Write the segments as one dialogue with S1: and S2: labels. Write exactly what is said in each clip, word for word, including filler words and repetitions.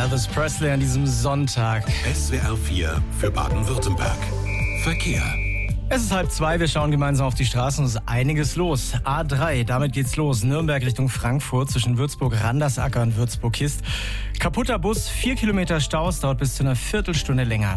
S1: Elvis Presley an diesem Sonntag.
S2: S W R vier für Baden-Württemberg. Verkehr.
S1: Es ist halb zwei, wir schauen gemeinsam auf die Straßen und es ist einiges los. A drei, damit geht's los. Nürnberg Richtung Frankfurt zwischen Würzburg-Randersacker und Würzburg-Kist. Kaputter Bus, vier Kilometer Staus, dauert bis zu einer Viertelstunde länger.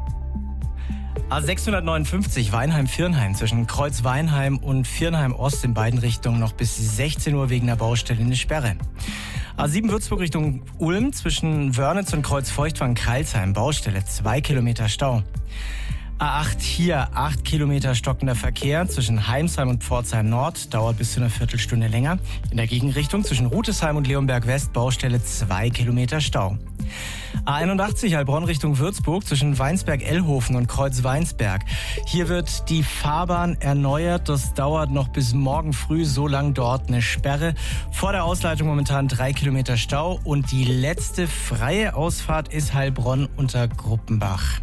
S1: A sechshundertneunundfünfzig Weinheim-Viernheim zwischen Kreuz-Weinheim und Viernheim-Ost in beiden Richtungen noch bis sechzehn Uhr wegen der Baustelle eine Sperre. A sieben Würzburg Richtung Ulm zwischen Wörnitz und Kreuz-Feuchtwangen-Kreilsheim, Baustelle, zwei Kilometer Stau. A acht hier, acht Kilometer stockender Verkehr zwischen Heimsheim und Pforzheim Nord, dauert bis zu einer Viertelstunde länger. In der Gegenrichtung zwischen Rutesheim und Leonberg West, Baustelle, zwei Kilometer Stau. A einundachtzig Heilbronn Richtung Würzburg zwischen Weinsberg-Ellhofen und Kreuz-Weinsberg. Hier wird die Fahrbahn erneuert. Das dauert noch bis morgen früh, so lang dort eine Sperre. Vor der Ausleitung momentan drei Kilometer Stau und die letzte freie Ausfahrt ist Heilbronn unter Gruppenbach.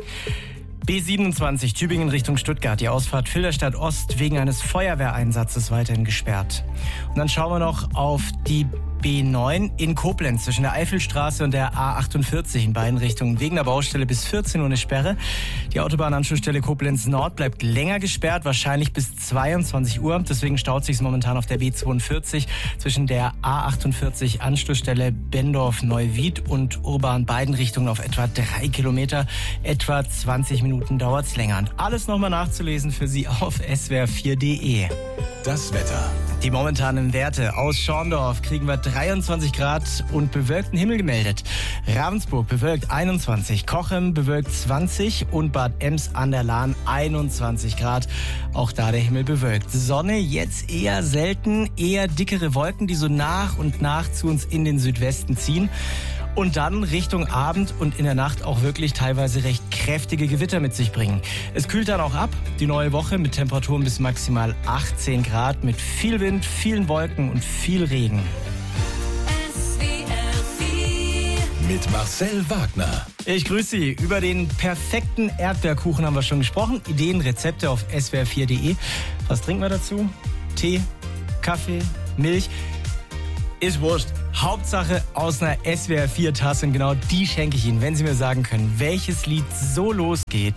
S1: B siebenundzwanzig Tübingen Richtung Stuttgart. Die Ausfahrt Filderstadt Ost wegen eines Feuerwehreinsatzes weiterhin gesperrt. Und dann schauen wir noch auf die B neun in Koblenz zwischen der Eifelstraße und der A achtundvierzig in beiden Richtungen. Wegen der Baustelle bis vierzehn Uhr eine Sperre. Die Autobahnanschlussstelle Koblenz Nord bleibt länger gesperrt, wahrscheinlich bis zweiundzwanzig Uhr. Deswegen staut sich es momentan auf der B zweiundvierzig zwischen der A achtundvierzig Anschlussstelle Bendorf-Neuwied und Urban beiden Richtungen auf etwa drei Kilometer. Etwa zwanzig Minuten dauert es länger. Und alles nochmal nachzulesen für Sie auf S W R vier Punkt de.
S2: Das Wetter.
S1: Die momentanen Werte aus Schorndorf kriegen wir dreiundzwanzig Grad und bewölkten Himmel gemeldet. Ravensburg bewölkt einundzwanzig, Cochem bewölkt zwanzig und Bad Ems an der Lahn einundzwanzig Grad. Auch da der Himmel bewölkt. Sonne jetzt eher selten, eher dickere Wolken, die so nach und nach zu uns in den Südwesten ziehen. Und dann Richtung Abend und in der Nacht auch wirklich teilweise recht kräftige Gewitter mit sich bringen. Es kühlt dann auch ab, die neue Woche mit Temperaturen bis maximal achtzehn Grad, mit viel Wind, vielen Wolken und viel Regen.
S3: S W R vier
S2: Mit Marcel Wagner.
S1: Ich grüße Sie. Über den perfekten Erdbeerkuchen haben wir schon gesprochen. Ideen, Rezepte auf S W R vier Punkt de. Was trinken wir dazu? Tee, Kaffee, Milch? Ist wurscht. Hauptsache aus einer S W R vier Tasse und genau die schenke ich Ihnen, wenn Sie mir sagen können, welches Lied so losgeht.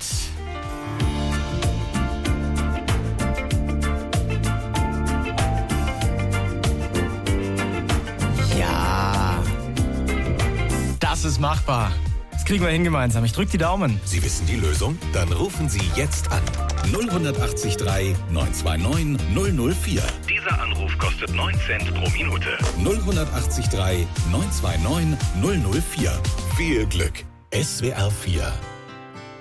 S1: Ja, das ist machbar. Das kriegen wir hin gemeinsam. Ich drücke die Daumen.
S2: Sie wissen die Lösung? Dann rufen Sie jetzt an. null acht drei neun zwei neun null null vier.
S4: Dieser Anruf kostet neun Cent pro Minute.
S2: null acht drei neun zwei neun null null vier. Viel Glück. S W R vier